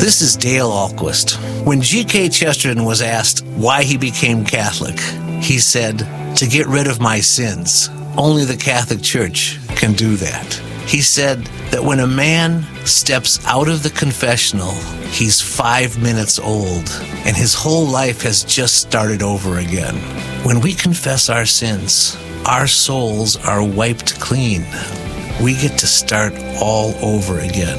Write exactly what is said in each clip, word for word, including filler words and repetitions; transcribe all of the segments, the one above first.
This is Dale Ahlquist. When G K Chesterton was asked why he became Catholic, he said, "To get rid of my sins. Only the Catholic Church can do that." He said that when a man steps out of the confessional, he's five minutes old, and his whole life has just started over again. When we confess our sins, our souls are wiped clean. We get to start all over again.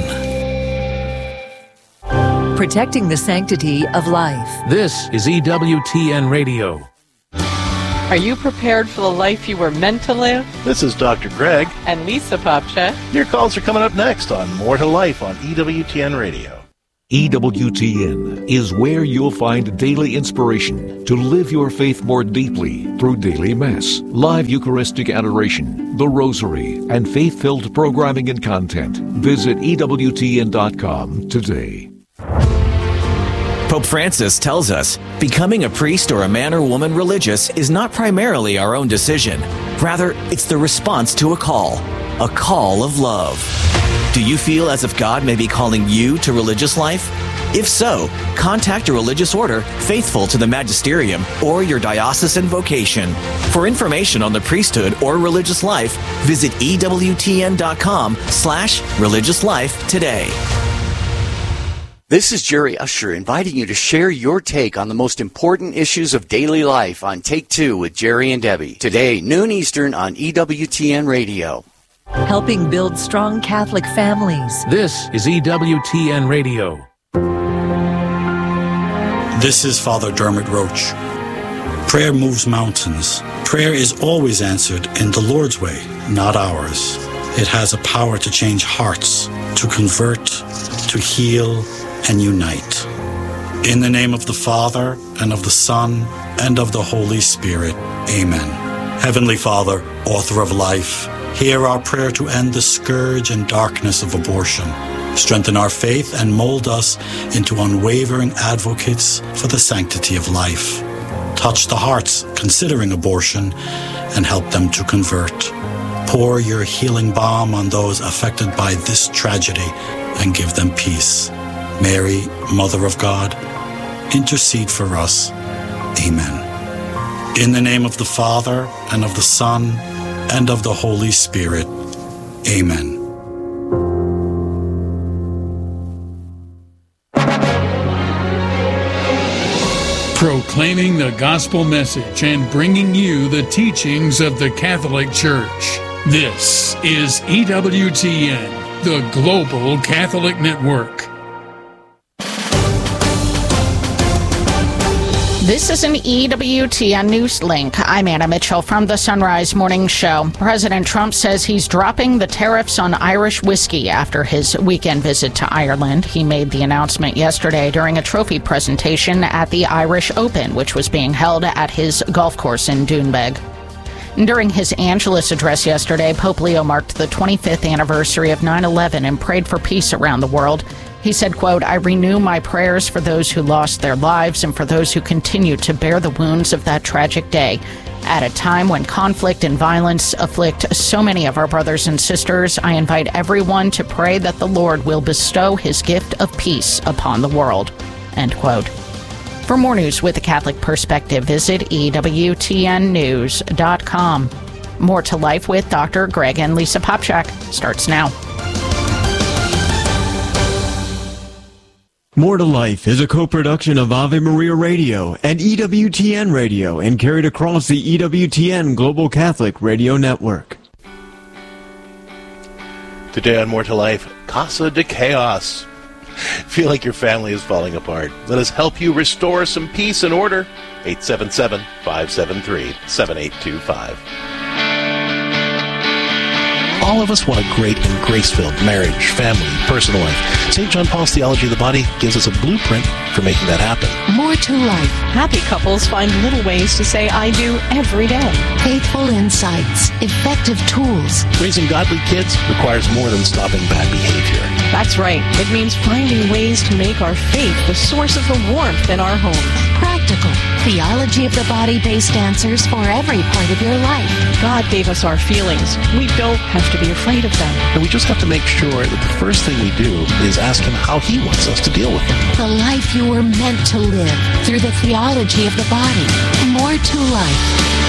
Protecting the sanctity of life. This is E W T N Radio. Are you prepared for the life you were meant to live? This is Doctor Greg. And Lisa Popchak. Your calls are coming up next on More to Life on E W T N Radio. E W T N is where you'll find daily inspiration to live your faith more deeply through daily Mass, live Eucharistic adoration, the Rosary, and faith-filled programming and content. Visit E W T N dot com today. Pope Francis tells us becoming a priest or a man or woman religious is not primarily our own decision. Rather, it's the response to a call, a call of love. Do you feel as if God may be calling you to religious life? If so, contact a religious order faithful to the magisterium or your diocesan vocation. For information on the priesthood or religious life, visit E W T N dot com slash religious life today. This is Jerry Usher inviting you to share your take on the most important issues of daily life on Take Two with Jerry and Debbie. Today, noon Eastern on E W T N Radio. Helping build strong Catholic families. This is E W T N Radio. This is Father Dermot Roach. Prayer moves mountains. Prayer is always answered in the Lord's way, not ours. It has a power to change hearts, to convert, to heal, and unite. In the name of the Father, and of the Son, and of the Holy Spirit. Amen. Heavenly Father, author of life, hear our prayer to end the scourge and darkness of abortion. Strengthen our faith and mold us into unwavering advocates for the sanctity of life. Touch the hearts considering abortion and help them to convert. Pour your healing balm on those affected by this tragedy and give them peace. Mary, Mother of God, intercede for us. Amen. In the name of the Father, and of the Son, and of the Holy Spirit. Amen. Proclaiming the gospel message and bringing you the teachings of the Catholic Church. This is E W T N, the Global Catholic Network. This is an E W T N News Link. I'm Anna Mitchell from the Sunrise Morning Show. President Trump says he's dropping the tariffs on Irish whiskey after his weekend visit to Ireland. He made the announcement yesterday during a trophy presentation at the Irish Open, which was being held at his golf course in Doonbeg. During his Angelus address yesterday, Pope Leo marked the twenty-fifth anniversary of nine eleven and prayed for peace around the world. He said, quote, "I renew my prayers for those who lost their lives and for those who continue to bear the wounds of that tragic day. At a time when conflict and violence afflict so many of our brothers and sisters, I invite everyone to pray that the Lord will bestow his gift of peace upon the world." End quote. For more news with a Catholic perspective, visit E W T N news dot com. More to Life with Doctor Greg and Lisa Popchak starts now. More to Life is a co-production of Ave Maria Radio and E W T N Radio and carried across the E W T N Global Catholic Radio Network. Today on More to Life, Casa de Chaos. Feel like your family is falling apart? Let us help you restore some peace and order. eight seven seven, five seven three, seven eight two five. All of us want a great and grace-filled marriage, family, personal life. Saint John Paul's Theology of the Body gives us a blueprint for making that happen. More to life. Happy couples find little ways to say I do every day. Faithful insights. Effective tools. Raising godly kids requires more than stopping bad behavior. That's right. It means finding ways to make our faith the source of the warmth in our homes. Practical. Theology of the Body-based answers for every part of your life. God gave us our feelings. We don't have to be afraid of them. And we just have to make sure that the first thing we do is ask him how he wants us to deal with them. The life you were meant to live through the theology of the body. More to life.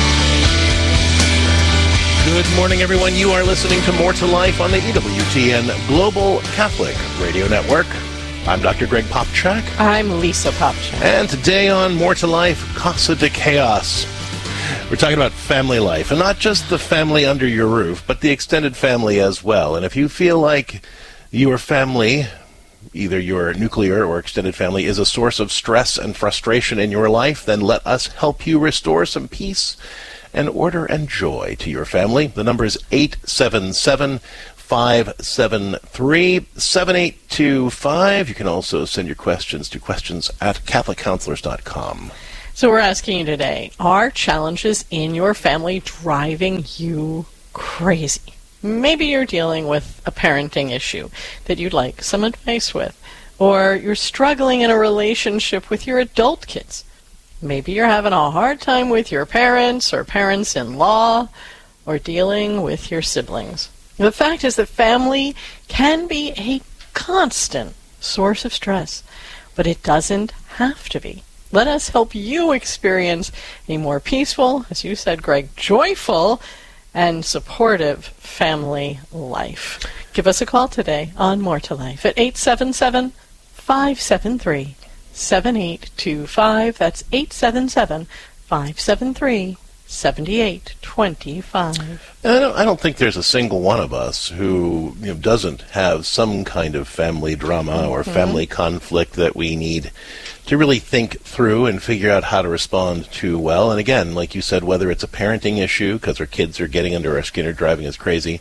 Good morning, everyone. You are listening to More to Life on the E W T N Global Catholic Radio Network. I'm Doctor Greg Popchak. I'm Lisa Popchak. And today on More to Life, Casa de Chaos. We're talking about family life, and not just the family under your roof, but the extended family as well. And if you feel like your family, either your nuclear or extended family, is a source of stress and frustration in your life, then let us help you restore some peace and order and joy to your family. The number is eight seven seven, five seven three, seven eight two five. You can also send your questions to questions at catholic counselors dot com. So we're asking you today, are challenges in your family driving you crazy? Maybe you're dealing with a parenting issue that you'd like some advice with, or you're struggling in a relationship with your adult kids. Maybe you're having a hard time with your parents or parents-in-law, or dealing with your siblings. The fact is that family can be a constant source of stress, but it doesn't have to be. Let us help you experience a more peaceful, as you said, Greg, joyful and supportive family life. Give us a call today on More to Life at eight seven seven, five seven three, seven eight two five. That's eight seven seven, five seven three, seven eight two five. And I don't, I don't think there's a single one of us who you know, doesn't have some kind of family drama or mm-hmm. family conflict that we need to really think through and figure out how to respond to well. And again, like you said, whether it's a parenting issue because our kids are getting under our skin or driving us crazy,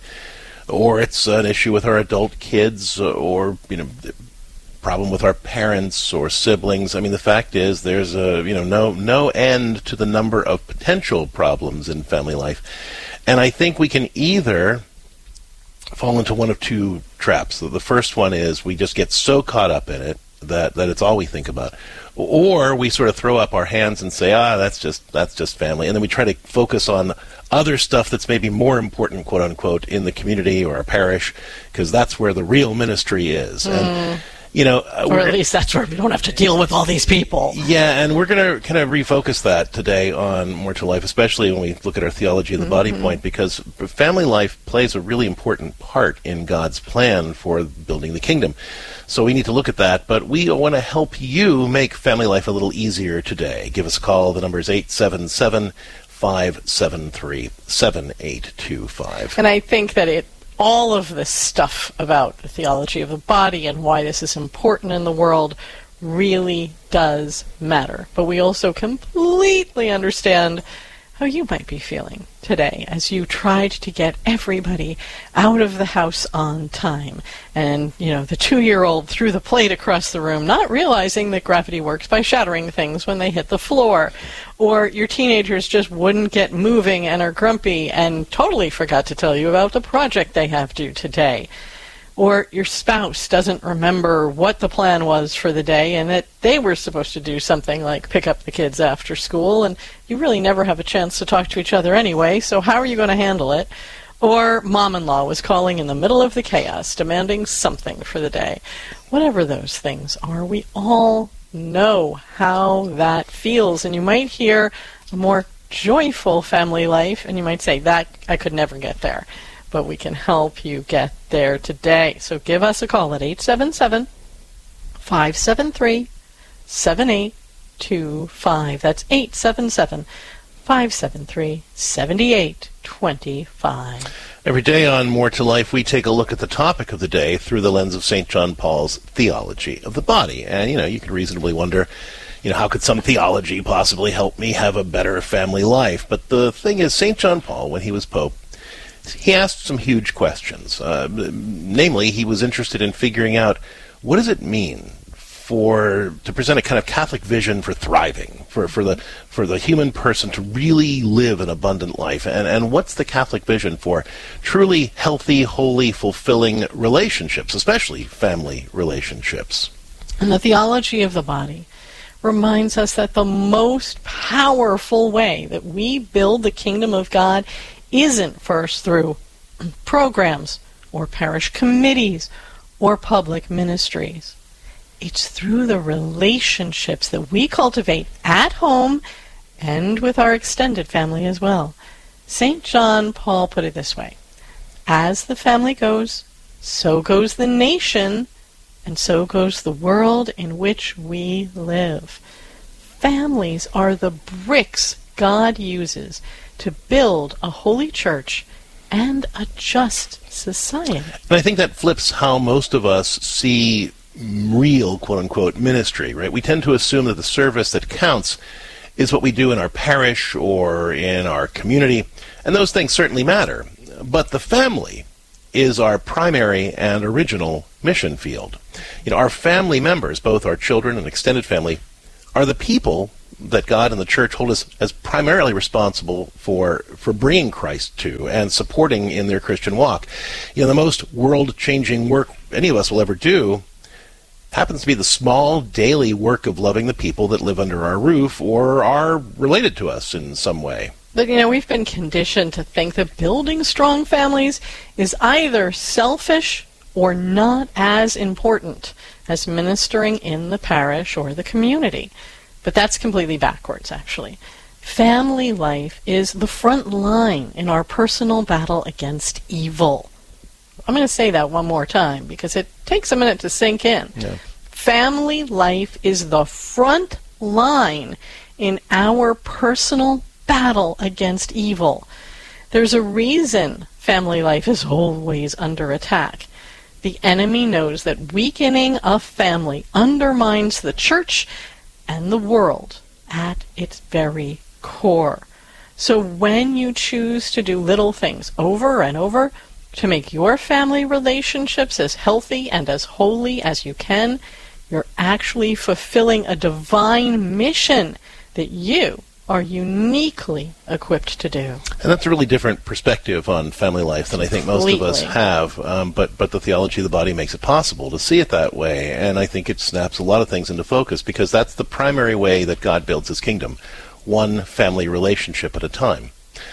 or it's an issue with our adult kids, or you know, problem with our parents or siblings. I mean, the fact is there's a you know no no end to the number of potential problems in family life. And I think we can either fall into one of two traps. The first one is we just get so caught up in it that, that it's all we think about. Or we sort of throw up our hands and say, ah, that's just that's just family. And then we try to focus on other stuff that's maybe more important, quote unquote, in the community or our parish, because that's where the real ministry is. Mm. And you know, uh, or at least that's where we don't have to deal with all these people. Yeah, and we're going to kind of refocus that today on More to Life, especially when we look at our theology of the mm-hmm. body point, because family life plays a really important part in God's plan for building the kingdom. So we need to look at that, but we want to help you make family life a little easier today. Give us a call. The number is eight seven seven, five seven three, seven eight two five. And I think that it all of this stuff about the theology of the body and why this is important in the world really does matter. But we also completely understand how you might be feeling today as you tried to get everybody out of the house on time. And, you know, the two-year-old threw the plate across the room, not realizing that gravity works by shattering things when they hit the floor. Or your teenagers just wouldn't get moving and are grumpy and totally forgot to tell you about the project they have due today. Or your spouse doesn't remember what the plan was for the day and that they were supposed to do something like pick up the kids after school, and you really never have a chance to talk to each other anyway, so how are you going to handle it? Or mom-in-law was calling in the middle of the chaos, demanding something for the day. Whatever those things are, we all know how that feels, and you might hear a more joyful family life, and you might say, that I could never get there. But we can help you get there today. So give us a call at eight seven seven, five seven three, seven eight two five. That's eight seven seven, five seven three, seven eight two five. Every day on More to Life, we take a look at the topic of the day through the lens of Saint John Paul's theology of the body. And, you know, you could reasonably wonder, you know, how could some theology possibly help me have a better family life? But the thing is, Saint John Paul, when he was Pope, he asked some huge questions. Uh, namely, he was interested in figuring out, what does it mean for to present a kind of Catholic vision for thriving, for, for the for the human person to really live an abundant life, and, and what's the Catholic vision for truly healthy, holy, fulfilling relationships, especially family relationships? And the theology of the body reminds us that the most powerful way that we build the kingdom of God isn't first through programs or parish committees or public ministries. It's through the relationships that we cultivate at home and with our extended family as well. Saint John Paul put it this way: as the family goes, so goes the nation, and so goes the world in which we live. Families are the bricks God uses to build a holy church and a just society. And I think that flips how most of us see real, quote-unquote, ministry, right? We tend to assume that the service that counts is what we do in our parish or in our community, and those things certainly matter. But the family is our primary and original mission field. You know, our family members, both our children and extended family, are the people that God and the church hold us as primarily responsible for for bringing Christ to and supporting in their Christian walk. You know, the most world-changing work any of us will ever do happens to be the small daily work of loving the people that live under our roof or are related to us in some way. But, you know, we've been conditioned to think that building strong families is either selfish or not as important as ministering in the parish or the community. But that's completely backwards, actually. Family life is the front line in our personal battle against evil. I'm going to say that one more time because it takes a minute to sink in. Yeah. Family life is the front line in our personal battle against evil. There's a reason family life is always under attack. The enemy knows that weakening a family undermines the church and the world at its very core. So when you choose to do little things over and over to make your family relationships as healthy and as holy as you can, you're actually fulfilling a divine mission that you are uniquely equipped to do. And that's a really different perspective on family life than I think most Completely. of us have. Um, but, but the theology of the body makes it possible to see it that way. And I think it snaps a lot of things into focus because that's the primary way that God builds his kingdom, one family relationship at a time.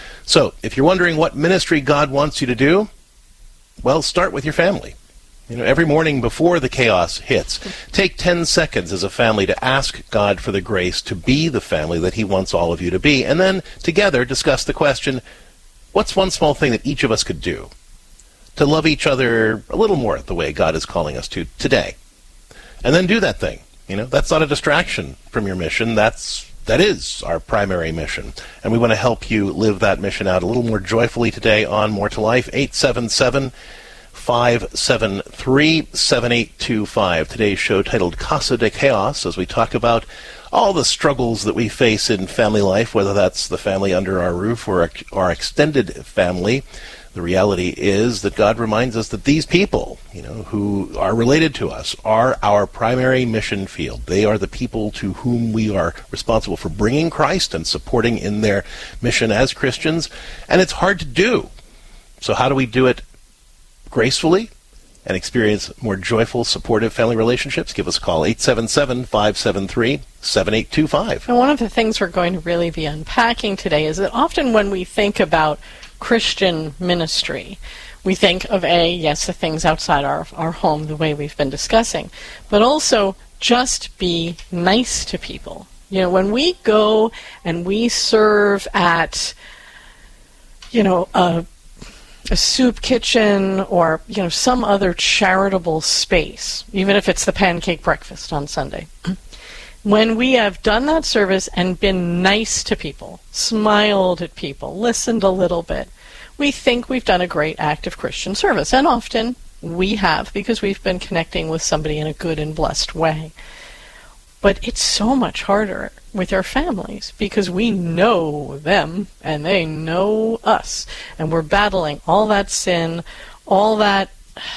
So if you're wondering what ministry God wants you to do, well, start with your family. You know, every morning before the chaos hits, take ten seconds as a family to ask God for the grace to be the family that he wants all of you to be, and then together discuss the question, what's one small thing that each of us could do to love each other a little more the way God is calling us to today? And then do that thing. You know, that's not a distraction from your mission. That's that is our primary mission. And we want to help you live that mission out a little more joyfully today on More to Life. eight seven seven, five seven three, seven eight two five. Today's show titled Casa de Chaos, as we talk about all the struggles that we face in family life, whether that's the family under our roof or our extended family. The reality is that God reminds us that these people, you know, who are related to us are our primary mission field. They are the people to whom we are responsible for bringing Christ and supporting in their mission as Christians. And it's hard to do. So how do we do it gracefully and experience more joyful, supportive family relationships? Give us a call, eight seven seven, five seven three, seven eight two five. And one of the things we're going to really be unpacking today is that often when we think about Christian ministry, we think of A, yes, the things outside our, our home, the way we've been discussing, but also just be nice to people. You know, when we go and we serve at, you know, a a soup kitchen or, you know, some other charitable space, even if it's the pancake breakfast on Sunday, when we have done that service and been nice to people, smiled at people, listened a little bit, we think we've done a great act of Christian service. And often we have, because we've been connecting with somebody in a good and blessed way. But it's so much harder with our families because we know them and they know us. And we're battling all that sin, all that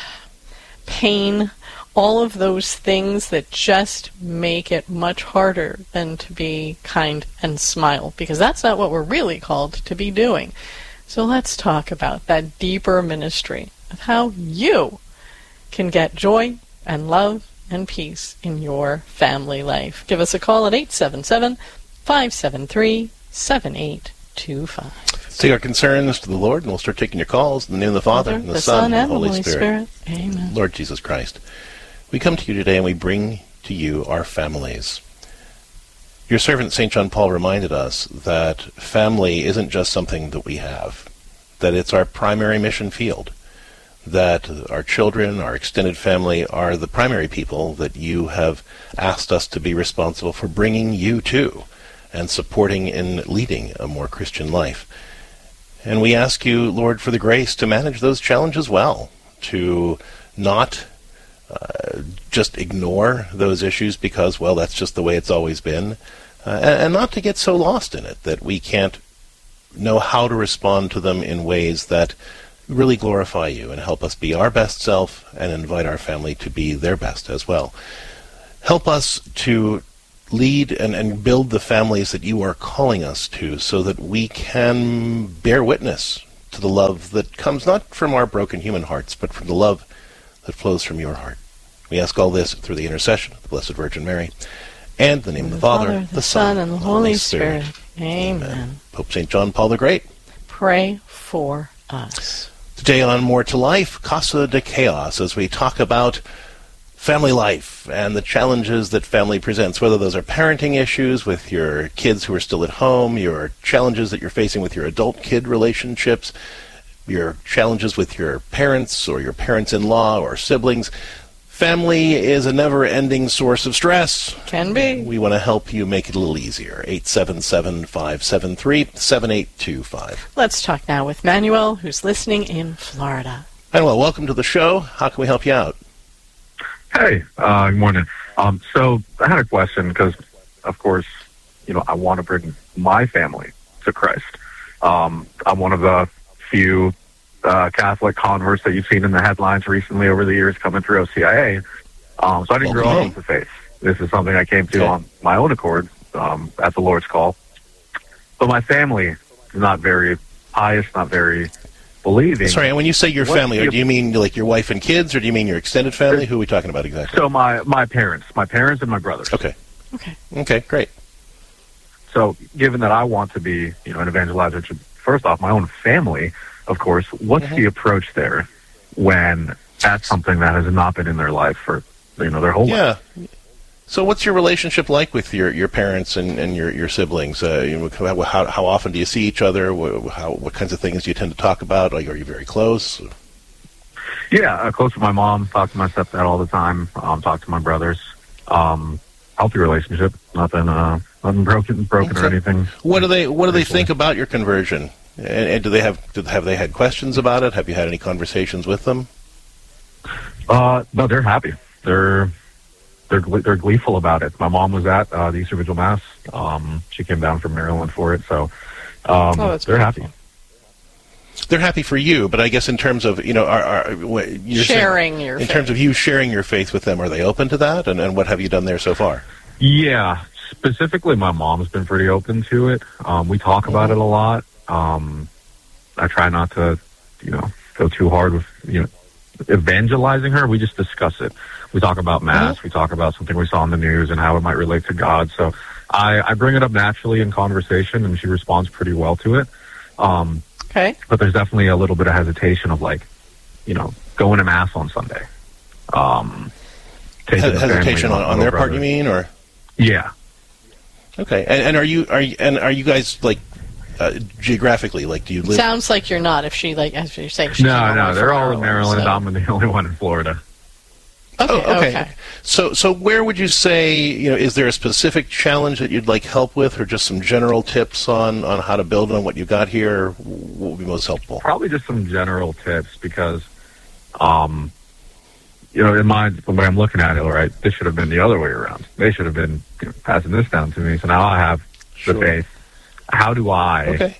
pain, all of those things that just make it much harder than to be kind and smile, because that's not what we're really called to be doing. So let's talk about that deeper ministry of how you can get joy and love and peace in your family life. Give us a call at eight seven seven, five seven three, seven eight two five. Let's take our concerns to the Lord, and we'll start taking your calls in the name of the Father, Father and the, the Son, Son, and the Holy, Holy Spirit. Spirit. Amen. Lord Jesus Christ, we come to you today and we bring to you our families. Your servant Saint John Paul reminded us that family isn't just something that we have, that it's our primary mission field, that our children, our extended family are the primary people that you have asked us to be responsible for bringing you to and supporting in leading a more Christian life. And we ask you, Lord, for the grace to manage those challenges well, to not uh, just ignore those issues because, well, that's just the way it's always been, uh, and, and not to get so lost in it that we can't know how to respond to them in ways that really glorify you and help us be our best self and invite our family to be their best as well. Help us to lead and, and build the families that you are calling us to so that we can bear witness to the love that comes not from our broken human hearts, but from the love that flows from your heart. We ask all this through the intercession of the Blessed Virgin Mary, and in the name of the Father, Father, the, the Son, and the Holy Spirit. Spirit. Amen. Amen. Pope Saint John Paul the Great, pray for us. Today on More to Life, Casa de Chaos, as we talk about family life and the challenges that family presents, whether those are parenting issues with your kids who are still at home, your challenges that you're facing with your adult-kid relationships, your challenges with your parents or your parents-in-law or siblings. Family is a never-ending source of stress. Can be. We want to help you make it a little easier. eight seven seven, five seven three, seven eight two five. Let's talk now with Manuel, who's listening in Florida. Manuel, welcome to the show. How can we help you out? Hey, uh, good morning. Um, so I had a question because, of course, you know, I want to bring my family to Christ. Um, I'm one of the few uh, Catholic converts that you've seen in the headlines recently over the years coming through O C I A. Um, so I didn't okay. grow up with the faith. This is something I came to okay. on my own accord um, at the Lord's call. But my family is not very pious, not very believing. Sorry, and when you say your family, the, do you mean like your wife and kids, or do you mean your extended family? Who are we talking about exactly? So my, my parents, my parents and my brothers. Okay. Okay. Okay, great. So given that I want to be, you know, an evangelizer, first off, my own family, of course, what's mm-hmm. the approach there when that's something that has not been in their life for, you know, their whole yeah. life? Yeah. So what's your relationship like with your, your parents and, and your, your siblings? Uh, you know, how, how often do you see each other? What, how, what kinds of things do you tend to talk about? Are you, are you very close? Yeah, uh, close to my mom, talk to my stepdad all the time, um, talk to my brothers. Um, healthy relationship, nothing, uh, nothing broken, broken okay. or anything. What do they What do they think about your conversion? And, and do they have do, have they had questions about it? Have you had any conversations with them? Uh, no, they're happy. They're they're they're gleeful about it. My mom was at uh, the Easter Vigil Mass. Um, she came down from Maryland for it, so um, oh, they're happy. Beautiful. They're happy for you, but I guess in terms of, you know, are, are, what, you're sharing saying, your in faith. terms of you sharing your faith with them, are they open to that? And, and what have you done there so far? Yeah, specifically my mom's been pretty open to it. Um, we talk about it a lot. Um, I try not to, you know, go too hard with, you know, evangelizing her. We just discuss it. We talk about Mass. Mm-hmm. We talk about something we saw in the news and how it might relate to God. So I, I bring it up naturally in conversation, and she responds pretty well to it. Um, okay. But there's definitely a little bit of hesitation of, like, you know, going to Mass on Sunday. Um, Hes- hesitation on, on their part, you mean, or? Yeah. Okay. And, and are you are you, and are you guys like uh, geographically, like, do you live? Sounds like you're not. If she like, as you're saying, she's no, no, they're all in Maryland. So. I'm the only one in Florida. Okay, oh, okay. okay. So, so where would you say, you know, is there a specific challenge that you'd like help with, or just some general tips on, on how to build on what you got here? What would be most helpful? Probably just some general tips, because, um, you know, in my, the way I'm looking at it, right, this should have been the other way around. They should have been, you know, passing this down to me. So now I have sure. the faith. How do I okay.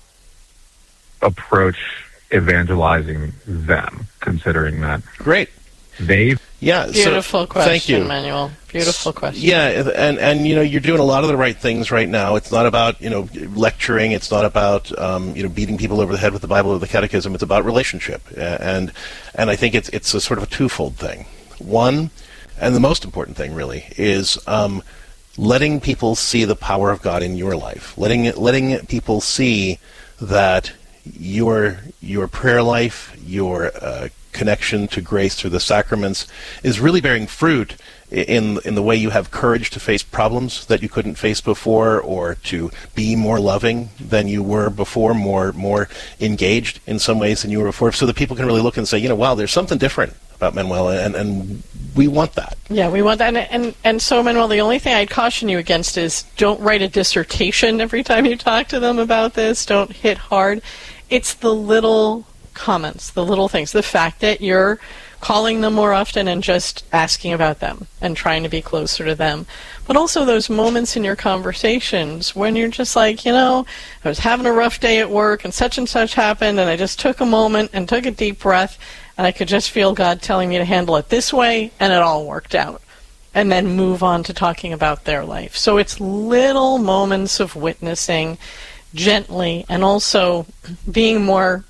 approach evangelizing them, considering that Great. they've Yeah, beautiful so, question, thank you. Manuel. Beautiful question. Yeah, and and you know, you're doing a lot of the right things right now. It's not about, you know, lecturing. It's not about um, you know, beating people over the head with the Bible or the Catechism. It's about relationship, and and I think it's it's a sort of a twofold thing. One, and the most important thing really is um, letting people see the power of God in your life, letting letting people see that your your prayer life, your uh, connection to grace through the sacraments is really bearing fruit in in the way you have courage to face problems that you couldn't face before, or to be more loving than you were before, more more engaged in some ways than you were before, so that people can really look and say, you know, wow, there's something different about Manuel, and, and we want that. Yeah, we want that. And, and, and so, Manuel, the only thing I'd caution you against is don't write a dissertation every time you talk to them about this. Don't hit hard. It's the little comments, the little things, the fact that you're calling them more often and just asking about them and trying to be closer to them. But also those moments in your conversations when you're just like, you know, I was having a rough day at work and such and such happened, and I just took a moment and took a deep breath, and I could just feel God telling me to handle it this way, and it all worked out. And then move on to talking about their life. So it's little moments of witnessing gently, and also being more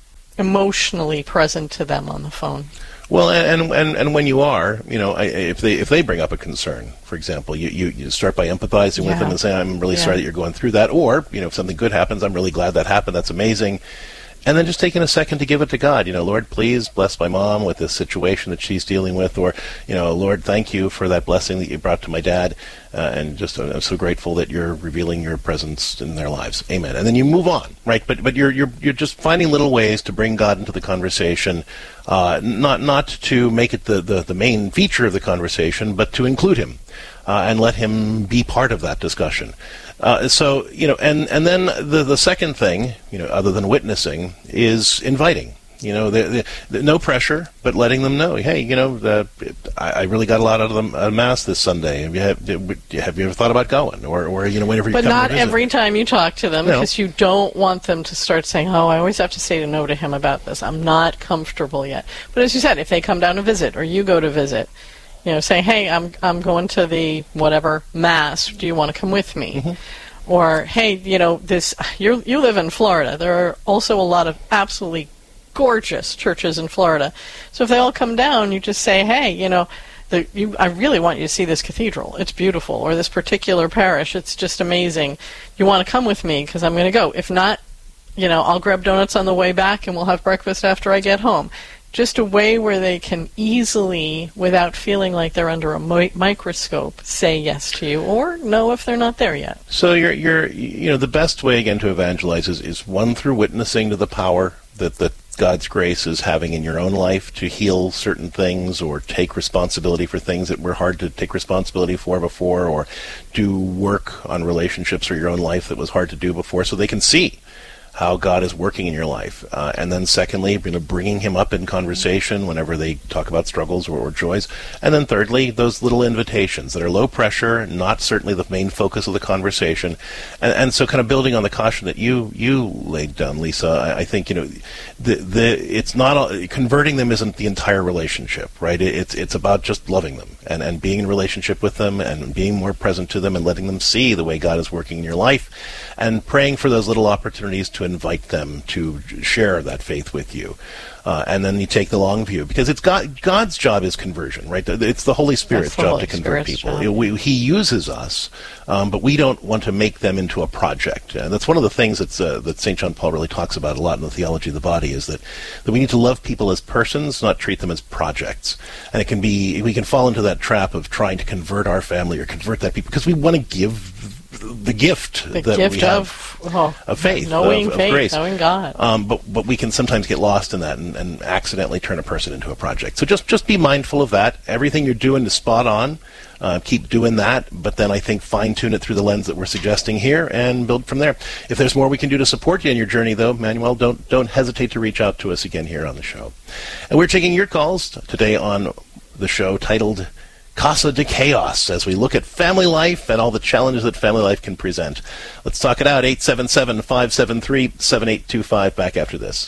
emotionally present to them on the phone. Well, and and and when you are, you know, if they if they bring up a concern, for example, you, you, you start by empathizing yeah. with them and saying, I'm really yeah. sorry that you're going through that, or, you know, if something good happens, I'm really glad that happened, that's amazing. And then just taking a second to give it to God. You know, Lord, please bless my mom with this situation that she's dealing with. Or, you know, Lord, thank you for that blessing that you brought to my dad. Uh, and just uh, I'm so grateful that you're revealing your presence in their lives. Amen. And then you move on, right? But but you're you're you're just finding little ways to bring God into the conversation, uh, not not to make it the, the, the main feature of the conversation, but to include him uh, and let him be part of that discussion. Uh, so, you know, and, and then the the second thing, you know, other than witnessing, is inviting. You know, the, the, the, no pressure, but letting them know, hey, you know, the, I, I really got a lot out of the uh, Mass this Sunday. Have you, have, have you ever thought about going? Or, or you know, whenever you but come not to visit. every time you talk to them, No. because you don't want them to start saying, oh, I always have to say no to him about this. I'm not comfortable yet. But as you said, if they come down to visit, or you go to visit, you know, say, hey, I'm I'm going to the whatever Mass. Do you want to come with me? Mm-hmm. Or, hey, you know, this you you live in Florida. There are also a lot of absolutely gorgeous churches in Florida. So if they all come down, you just say, hey, you know, the, you, I really want you to see this cathedral. It's beautiful. Or this particular parish. It's just amazing. You want to come with me because I'm going to go. If not, you know, I'll grab donuts on the way back and we'll have breakfast after I get home. Just a way where they can easily, without feeling like they're under a mi- microscope, say yes to you, or no if they're not there yet. So you're, you're, you know, the best way again to evangelize is, is one, through witnessing to the power that that God's grace is having in your own life to heal certain things, or take responsibility for things that were hard to take responsibility for before, or do work on relationships or your own life that was hard to do before, so they can see how God is working in your life. Uh, and then secondly, you know, bringing him up in conversation whenever they talk about struggles or, or joys. And then thirdly, those little invitations that are low pressure, not certainly the main focus of the conversation. And, and so kind of building on the caution that you you laid down, Lisa, I, I think, you know, the the it's not all, converting them isn't the entire relationship, right? It, it's it's about just loving them and, and being in relationship with them and being more present to them and letting them see the way God is working in your life, and praying for those little opportunities to invite them to share that faith with you. Uh, and then you take the long view, because it's God, God's job is conversion, right? It's the Holy Spirit's the job Holy to convert Spirit's people. job. We, he uses us, um, but we don't want to make them into a project. And that's one of the things that's, uh, that Saint John Paul really talks about a lot in the Theology of the Body, is that, that we need to love people as persons, not treat them as projects. And it can be, we can fall into that trap of trying to convert our family or convert that people, because we want to give the gift the that gift we have of, oh, of faith, knowing of, of faith, grace, knowing God. Um, but but we can sometimes get lost in that and, and accidentally turn a person into a project. So just just be mindful of that. Everything you're doing is spot on. Uh, keep doing that, but then I think fine tune it through the lens that we're suggesting here and build from there. If there's more we can do to support you in your journey, though, Manuel, don't don't hesitate to reach out to us again here on the show. And we're taking your calls today on the show titled Casa de Chaos, as we look at family life and all the challenges that family life can present. Let's talk it out. eight seven seven, five seven three, seven eight two five. Back after this.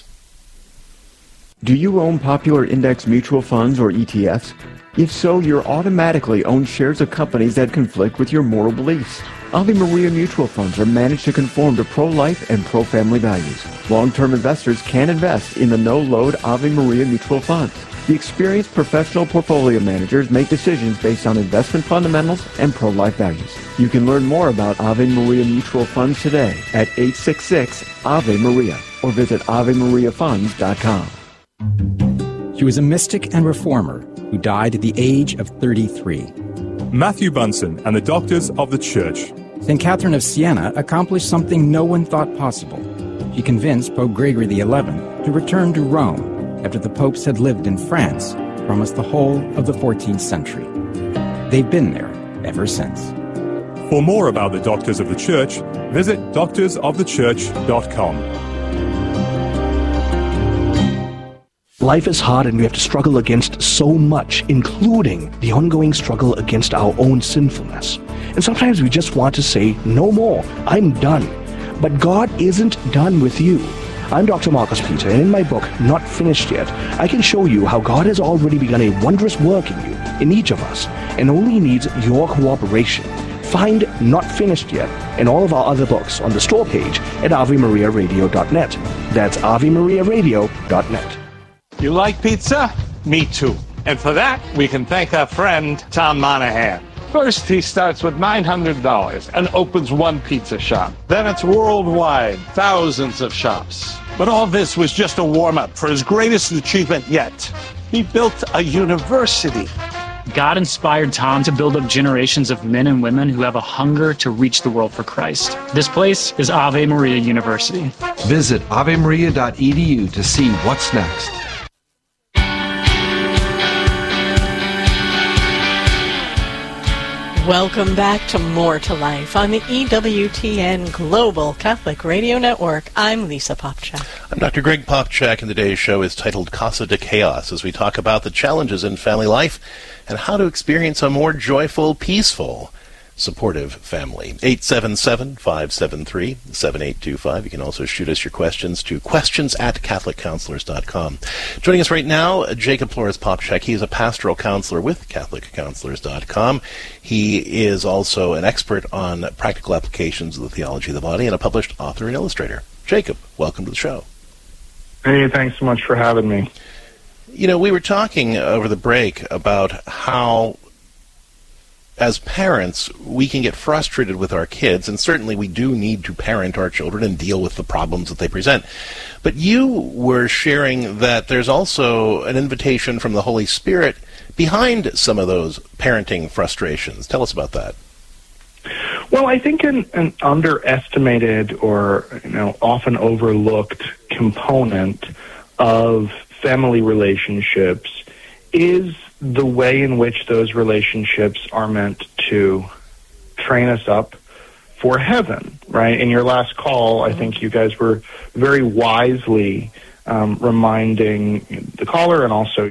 Do you own popular index mutual funds or E T Fs? If so, you're automatically own shares of companies that conflict with your moral beliefs. Ave Maria mutual funds are managed to conform to pro-life and pro-family values. Long-term investors can invest in the no-load Ave Maria mutual funds. The experienced professional portfolio managers make decisions based on investment fundamentals and pro-life values. You can learn more about Ave Maria Mutual Funds today at eight six six Ave Maria or visit ave maria funds dot com. She was a mystic and reformer who died at the age of thirty-three. Matthew Bunson and the Doctors of the Church. Saint Catherine of Siena accomplished something no one thought possible. She convinced Pope Gregory the eleventh to return to Rome after the popes had lived in France for almost the whole of the fourteenth century. They've been there ever since. For more about the Doctors of the Church, visit doctors of the church dot com. Life is hard and we have to struggle against so much, including the ongoing struggle against our own sinfulness. And sometimes we just want to say, no more, I'm done. But God isn't done with you. I'm Doctor Marcus Peter, and in my book, Not Finished Yet, I can show you how God has already begun a wondrous work in you, in each of us, and only needs your cooperation. Find Not Finished Yet and all of our other books on the store page at ave maria radio dot net. That's ave maria radio dot net. You like pizza? Me too. And for that, we can thank our friend, Tom Monahan. First, he starts with nine hundred dollars and opens one pizza shop. Then it's worldwide, thousands of shops. But all this was just a warm-up for his greatest achievement yet. He built a university. God inspired Tom to build up generations of men and women who have a hunger to reach the world for Christ. This place is Ave Maria University. Visit ave maria dot e d u to see what's next. Welcome back to More to Life on the E W T N Global Catholic Radio Network. I'm Lisa Popchak. I'm Doctor Greg Popchak, and today's show is titled Casa de Chaos, as we talk about the challenges in family life and how to experience a more joyful, peaceful, supportive family. eight seven seven, five seven three, seven eight two five. You can also shoot us your questions to questions at catholic counselors dot com. Joining us right now, Jacob Flores Popchak. He is a pastoral counselor with catholic counselors dot com. He is also an expert on practical applications of the theology of the body and a published author and illustrator. Jacob, welcome to the show. Hey, thanks so much for having me. You know, we were talking over the break about how as parents, we can get frustrated with our kids, and certainly we do need to parent our children and deal with the problems that they present. But you were sharing that there's also an invitation from the Holy Spirit behind some of those parenting frustrations. Tell us about that. Well, I think an, an underestimated or you know often overlooked component of family relationships is the way in which those relationships are meant to train us up for heaven, right? In your last call, I think you guys were very wisely um, reminding the caller and also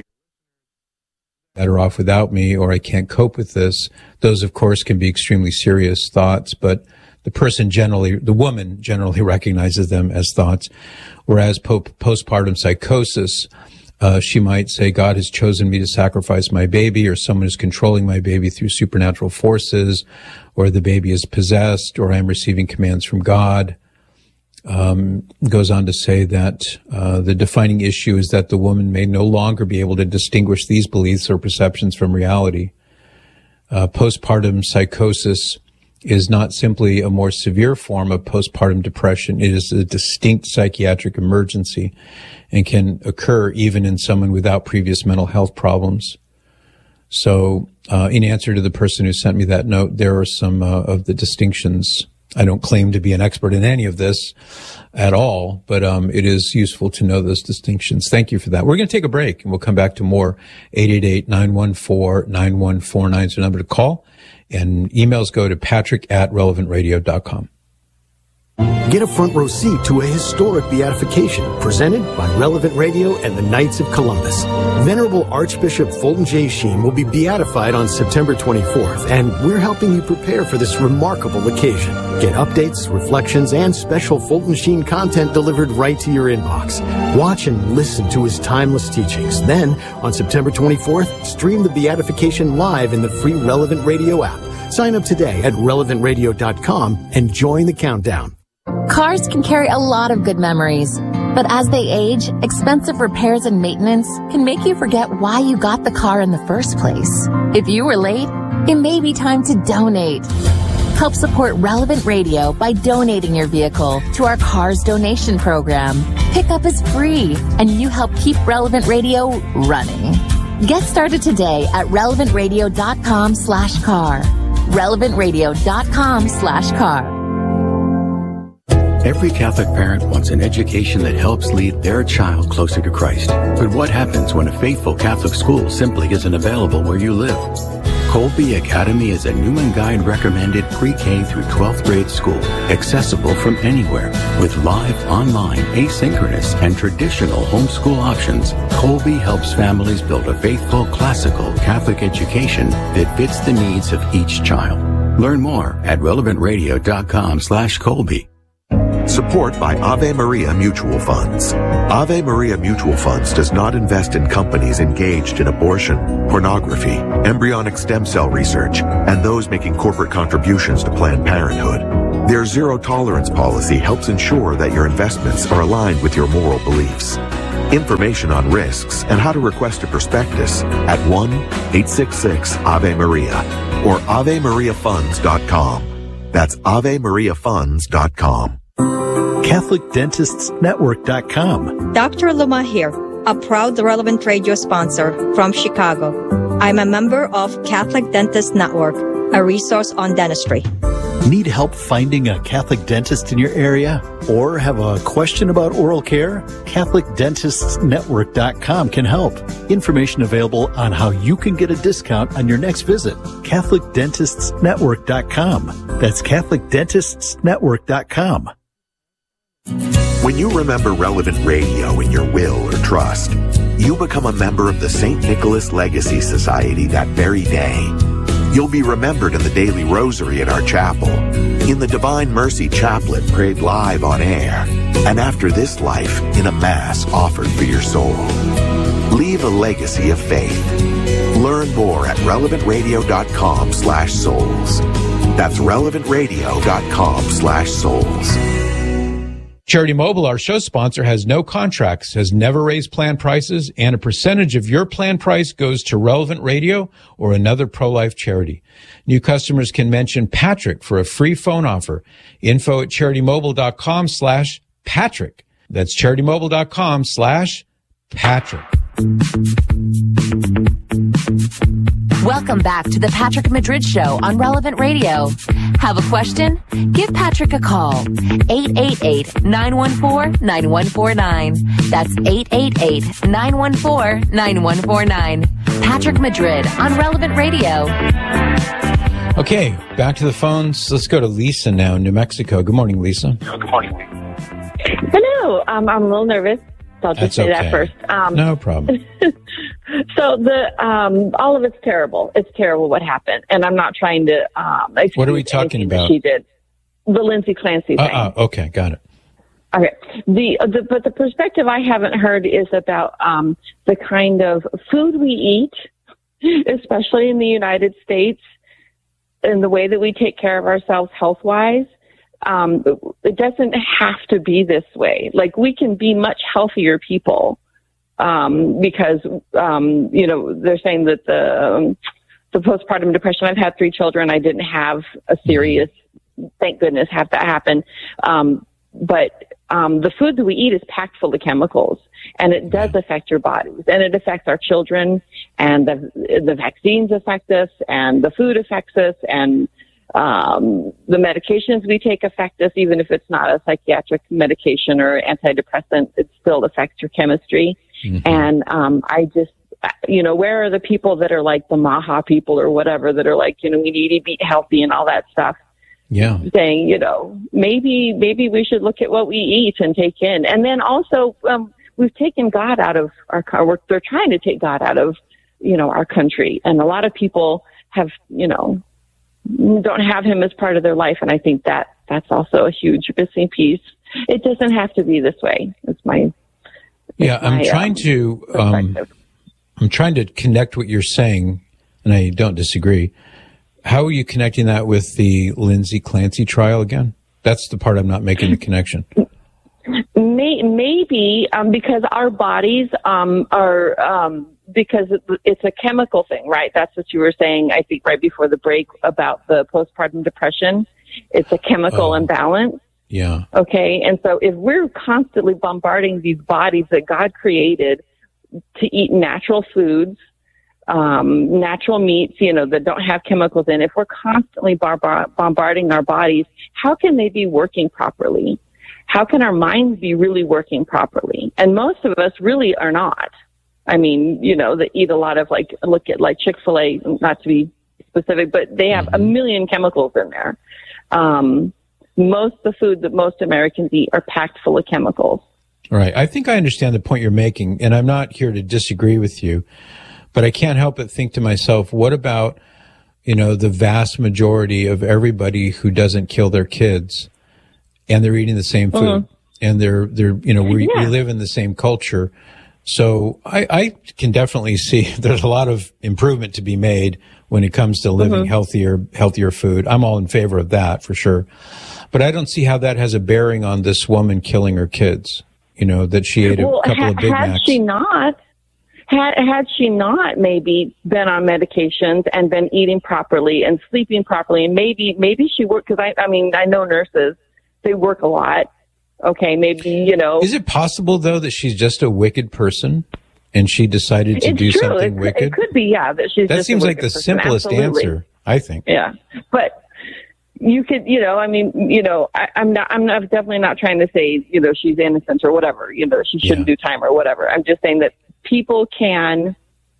better off without me, or I can't cope with this. Those, of course, can be extremely serious thoughts, but the person generally, the woman generally recognizes them as thoughts, whereas po- postpartum psychosis, Uh, she might say, God has chosen me to sacrifice my baby, or someone is controlling my baby through supernatural forces, or the baby is possessed, or I'm receiving commands from God. Um, goes on to say that uh, the defining issue is that the woman may no longer be able to distinguish these beliefs or perceptions from reality. Uh, postpartum psychosis is not simply a more severe form of postpartum depression. It is a distinct psychiatric emergency and can occur even in someone without previous mental health problems. So, uh, in answer to the person who sent me that note, there are some uh, of the distinctions. I don't claim to be an expert in any of this at all, but um, it is useful to know those distinctions. Thank you for that. We're going to take a break, and we'll come back to more. eight eight eight, nine one four, nine one four nine is the number to call. And emails go to patrick at relevant radio dot com. Get a front row seat to a historic beatification presented by Relevant Radio and the Knights of Columbus. Venerable Archbishop Fulton J. Sheen will be beatified on September twenty-fourth, and we're helping you prepare for this remarkable occasion. Get updates, reflections, and special Fulton Sheen content delivered right to your inbox. Watch and listen to his timeless teachings. Then, on September twenty-fourth, stream the beatification live in the free Relevant Radio app. Sign up today at relevant radio dot com and join the countdown. Cars can carry a lot of good memories, But as they age, expensive repairs and maintenance can make you forget why you got the car in the first place. If you were late, it may be time to donate. Help support Relevant Radio by donating your vehicle to our Cars Donation Program. Pickup is free, and you help keep Relevant Radio running. Get started today at relevantradio.com slash car. relevantradio.com slash car. Every Catholic parent wants an education that helps lead their child closer to Christ. But what happens when a faithful Catholic school simply isn't available where you live? Colby Academy is a Newman Guide recommended pre-K through twelfth grade school, accessible from anywhere. With live, online, asynchronous, and traditional homeschool options, Colby helps families build a faithful, classical Catholic education that fits the needs of each child. Learn more at relevantradio.com slash Colby. Support by Ave Maria Mutual Funds. Ave Maria Mutual Funds does not invest in companies engaged in abortion, pornography, embryonic stem cell research, and those making corporate contributions to Planned Parenthood. Their zero tolerance policy helps ensure that your investments are aligned with your moral beliefs. Information on risks and how to request a prospectus at one eight six six Ave Maria or ave maria funds dot com. That's ave maria funds dot com. Catholic Dentists Network dot com. Doctor Luma here, a proud Relevant Radio sponsor from Chicago. I'm a member of Catholic Dentists Network, a resource on dentistry. Need help finding a Catholic dentist in your area? Or have a question about oral care? Catholic Dentists Network dot com can help. Information available on how you can get a discount on your next visit. Catholic Dentists Network dot com. That's Catholic Dentists Network dot com. When you remember Relevant Radio in your will or trust, you become a member of the Saint Nicholas Legacy Society that very day. You'll be remembered in the daily rosary at our chapel, in the Divine Mercy Chaplet prayed live on air, and after this life in a Mass offered for your soul. Leave a legacy of faith. Learn more at relevantradio.com slash souls. That's relevantradio.com slash souls. Charity Mobile, our show sponsor, has no contracts, has never raised plan prices, and a percentage of your plan price goes to Relevant Radio or another pro-life charity. New customers can mention Patrick for a free phone offer. Info at charitymobile.com slash Patrick. That's charitymobile.com slash Patrick. Welcome back to the Patrick Madrid Show on Relevant Radio. Have a question? Give Patrick a call. eight eight eight, nine one four, nine one four nine. That's eight eight eight, nine one four, nine one four nine. Patrick Madrid on Relevant Radio. Okay, back to the phones. Let's go to Lisa now in New Mexico. Good morning, Lisa. Oh, good morning. Hello. Um, I'm a little nervous. So I'll just That's say okay. that first. Um, No problem. So the um, all of it's terrible. It's terrible what happened, and I'm not trying to. Um, What are we talking anything that about? She did the Lindsay Clancy Uh, thing. uh, okay, got it. Okay. The, the but the perspective I haven't heard is about um, the kind of food we eat, especially in the United States, and the way that we take care of ourselves health wise. Um, it doesn't have to be this way. Like, we can be much healthier people. Um, because, um, you know, they're saying that the, um, the postpartum depression, I've had three children. I didn't have a serious, thank goodness, have that happen. Um, but, um, the food that we eat is packed full of chemicals, and it does affect your bodies, and it affects our children, and the, the vaccines affect us, and the food affects us, and, um, the medications we take affect us, even if it's not a psychiatric medication or antidepressant, it still affects your chemistry. Mm-hmm. And um, I just, you know, where are the people that are like the Maha people or whatever that are like, you know, we need to be healthy and all that stuff? Yeah. Saying, you know, maybe maybe we should look at what we eat and take in. And then also, um, we've taken God out of our, our, they're trying to take God out of, you know, our country. And a lot of people have, you know, don't have him as part of their life. And I think that that's also a huge missing piece. It doesn't have to be this way. It's my, Yeah, I'm my, trying um, to, um, I'm trying to connect what you're saying, and I don't disagree. How are you connecting that with the Lindsay Clancy trial again? That's the part I'm not making the connection. May, maybe um, because our bodies um, are, um, because it's a chemical thing, right? That's what you were saying, I think, right before the break about the postpartum depression. It's a chemical Oh. imbalance. Yeah. Okay. And so if we're constantly bombarding these bodies that God created to eat natural foods, um, natural meats, you know, that don't have chemicals in, if we're constantly bar- bombarding our bodies, how can they be working properly? How can our minds be really working properly? And most of us really are not. I mean, you know, they eat a lot of like, look at like Chick-fil-A, not to be specific, but they have mm-hmm. a million chemicals in there. Um, most of the food that most Americans eat are packed full of chemicals. Right. I think I understand the point you're making, and I'm not here to disagree with you, but I can't help but think to myself, what about, you know, the vast majority of everybody who doesn't kill their kids, and they're eating the same food, mm-hmm. and they're, they're, you know, we, yeah. we live in the same culture. So I, I can definitely see there's a lot of improvement to be made when it comes to living mm-hmm. healthier, healthier food. I'm all in favor of that for sure. But I don't see how that has a bearing on this woman killing her kids, you know, that she ate well, a couple ha- of Big had Macs. She not, had, had she not maybe been on medications and been eating properly and sleeping properly, and maybe, maybe she worked, because I, I mean, I know nurses, they work a lot. Okay, maybe, you know. Is it possible, though, that she's just a wicked person and she decided to it's do true. something it, wicked? It could be, yeah, that she's That just seems a like wicked the person. simplest Absolutely. answer, I think. Yeah, but you could, you know, I mean, you know, I, I'm not, I'm not definitely not trying to say, you know, she's innocent or whatever, you know, she shouldn't Yeah. do time or whatever. I'm just saying that people can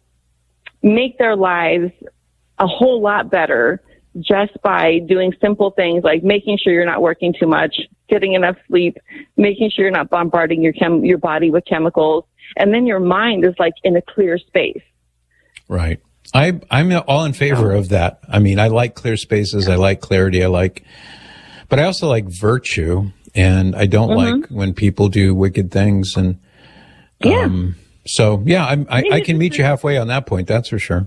make their lives a whole lot better just by doing simple things like making sure you're not working too much, getting enough sleep, making sure you're not bombarding your chem- your body with chemicals, and then your mind is like in a clear space. Right. I, I'm all in favor of that. I mean, I like clear spaces. I like clarity. I like, but I also like virtue, and I don't Mm-hmm. like when people do wicked things. And, um, so yeah, I'm, I, I can meet you halfway on that point. That's for sure.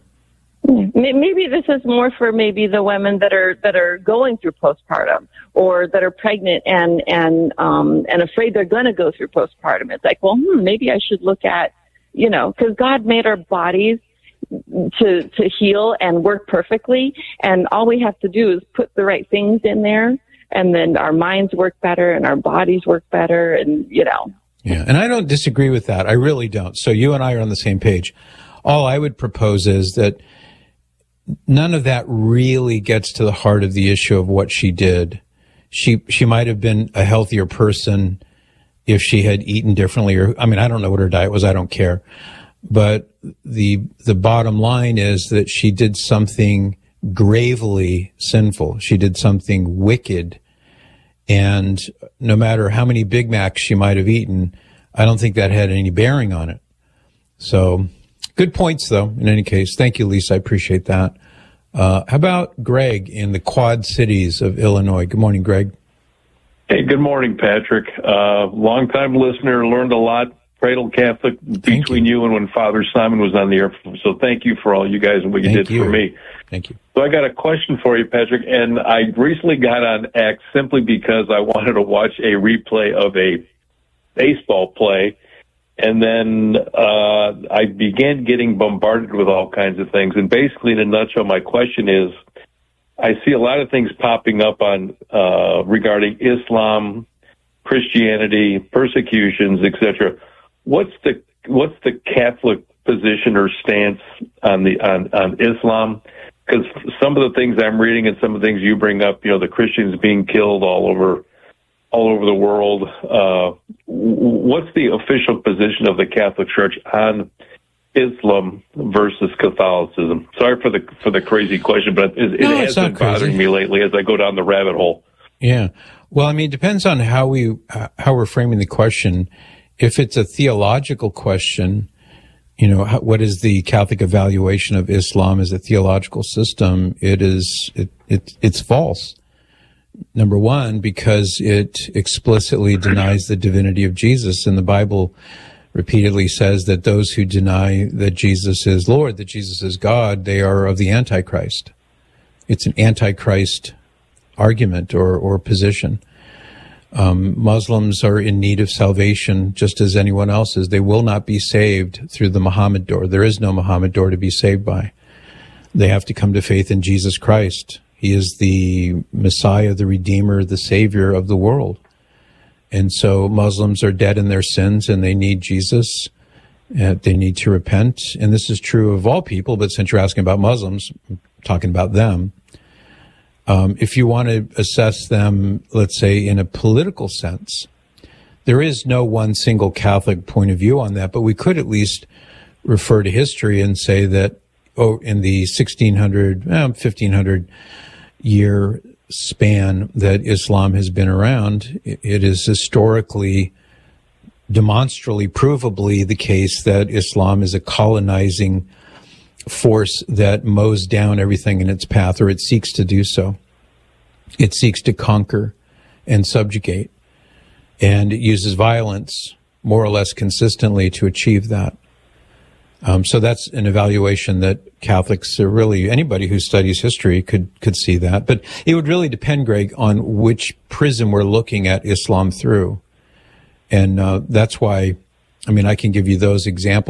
Maybe this is more for maybe the women that are that are going through postpartum or that are pregnant and and um, and afraid they're going to go through postpartum. It's like, well, hmm, maybe I should look at, you know, because God made our bodies to to heal and work perfectly, and all we have to do is put the right things in there, and then our minds work better and our bodies work better, and you know. Yeah, and I don't disagree with that. I really don't. So you and I are on the same page. All I would propose is that none of that really gets to the heart of the issue of what she did. She she might have been a healthier person if she had eaten differently, or I mean, I don't know what her diet was. I don't care. But the the bottom line is that she did something gravely sinful. She did something wicked. And no matter how many Big Macs she might have eaten, I don't think that had any bearing on it. So good points, though, in any case. Thank you, Lisa. I appreciate that. Uh, how about Greg in the Quad Cities of Illinois? Good morning, Greg. Hey, good morning, Patrick. Uh, long-time listener, learned a lot, Cradle Catholic, between you. you and when Father Simon was on the air. So thank you for all you guys and what you Thank did you. for me. Thank you. So I got a question for you, Patrick, and I recently got on X simply because I wanted to watch a replay of a baseball play. And then uh, I began getting bombarded with all kinds of things. And basically, in a nutshell, my question is, I see a lot of things popping up on uh, regarding Islam, Christianity, persecutions, et cetera. What's the what's the Catholic position or stance on the on, on Islam? Because some of the things I'm reading and some of the things you bring up, you know, the Christians being killed all over. all over the world. Uh, what's the official position of the Catholic Church on Islam versus Catholicism? Sorry for the for the crazy question, but it, No, it it's has not been bothering crazy. me lately as I go down the rabbit hole. Yeah. Well, I mean, it depends on how we uh, how we're framing the question. If it's a theological question, you know, how, what is the Catholic evaluation of Islam as a theological system? It is it, it it's false. Number one, because it explicitly denies the divinity of Jesus, and the Bible repeatedly says that those who deny that Jesus is Lord, that Jesus is God, they are of the Antichrist. It's an Antichrist argument or, or position. Um, Muslims are in need of salvation just as anyone else is. They will not be saved through the Muhammad door. There is no Muhammad door to be saved by. They have to come to faith in Jesus Christ. He is the Messiah, the Redeemer, the Savior of the world. And so Muslims are dead in their sins and they need Jesus. Uh, they need to repent. And this is true of all people, but since you're asking about Muslims, I'm talking about them. Um, if you want to assess them, let's say, in a political sense, there is no one single Catholic point of view on that, but we could at least refer to history and say that, oh, in the sixteen hundred, eh, fifteen hundred year span that Islam has been around, it is historically, demonstrably, provably the case that Islam is a colonizing force that mows down everything in its path, or it seeks to do so. It seeks to conquer and subjugate, and it uses violence more or less consistently to achieve that. Um, so that's an evaluation that Catholics, or really anybody who studies history, could could see that. But it would really depend, Greg, on which prism we're looking at Islam through. And uh, that's why, I mean, I can give you those examples.